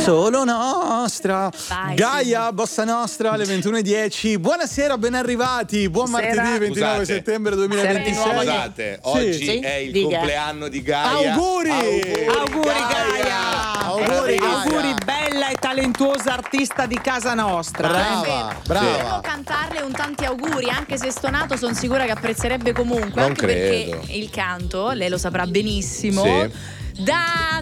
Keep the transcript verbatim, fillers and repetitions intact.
solo nostra. Vai, Gaia, Bossa Nostra alle ventuno e dieci. Buonasera, ben arrivati. Buon Buonasera. martedì ventinove Scusate. settembre duemilaventisei. Sera di nuovo. Scusate, oggi Sì? è il Dica. compleanno di Gaia. Auguri! Auguri Gaia! Auguri, Gaia. Auguri, bella e talentuosa artista di casa nostra. Brava, brava. Volevo cantarle un tanti auguri, anche se stonato, sono sicura che apprezzerebbe comunque. Non anche credo. perché il canto, lei lo saprà benissimo. Sì. Da